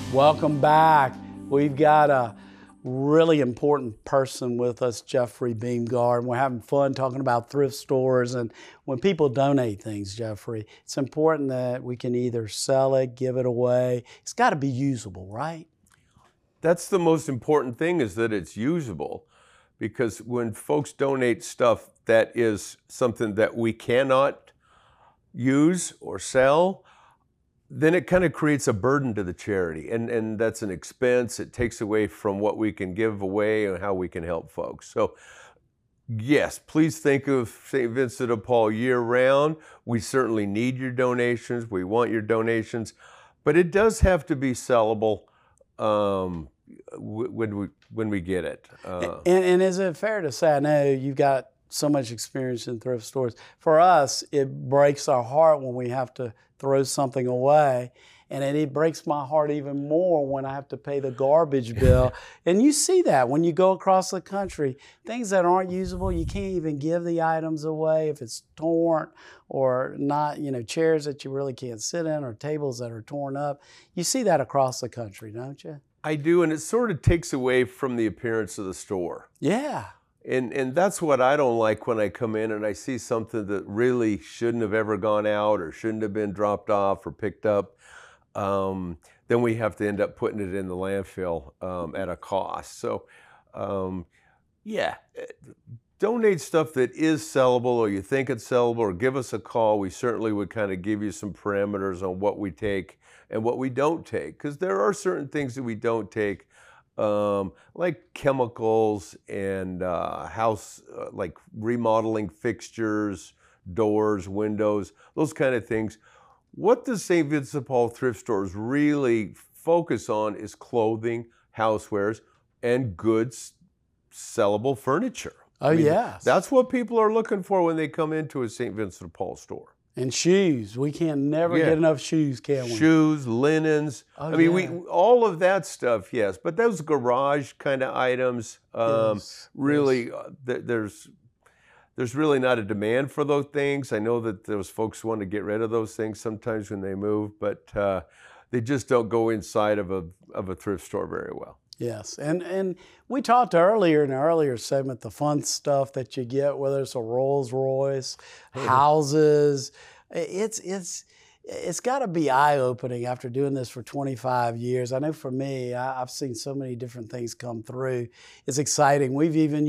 Welcome back. We've got a really important person with us, Jeffrey Beamgard. We're having fun talking about thrift stores, and when people donate things, Jeffrey, it's important that we can either sell it, give it away. It's got to be usable, right? That's the most important thing, is that it's usable, because when folks donate stuff that is something that we cannot use or sell, then it kind of creates a burden to the charity, and that's an expense. It takes away from what we can give away and how we can help folks. So yes, please think of St. Vincent de Paul year-round. We certainly need your donations. We want your donations, but it does have to be sellable when we get it. And is it fair to say, I know you've got so much experience in thrift stores. For us, it breaks our heart when we have to throw something away. And it breaks my heart even more when I have to pay the garbage bill. And you see that when you go across the country. Things that aren't usable, you can't even give the items away if it's torn or not, chairs that you really can't sit in or tables that are torn up. You see that across the country, don't you? I do, and it sort of takes away from the appearance of the store. Yeah. And that's what I don't like when I come in and I see something that really shouldn't have ever gone out or shouldn't have been dropped off or picked up. Then we have to end up putting it in the landfill at a cost. So donate stuff that is sellable, or you think it's sellable, or give us a call. We certainly would kind of give you some parameters on what we take and what we don't take, because there are certain things that we don't take, like chemicals and house, like remodeling fixtures, doors, windows, those kind of things. What the St. Vincent de Paul thrift stores really focus on is clothing, housewares, and goods, sellable furniture. Oh, yes. That's what people are looking for when they come into a St. Vincent de Paul store. And shoes. We can never get enough shoes, can we? Shoes, linens. Oh, all of that stuff, yes. But those garage kind of items, really, there's really not a demand for those things. I know that those folks want to get rid of those things sometimes when they move, but they just don't go inside of a thrift store very well. Yes, and we talked earlier in the earlier segment, the fun stuff that you get, whether it's a Rolls Royce, houses. It's got to be eye-opening after doing this for 25 years. I know for me, I've seen so many different things come through. It's exciting. We've even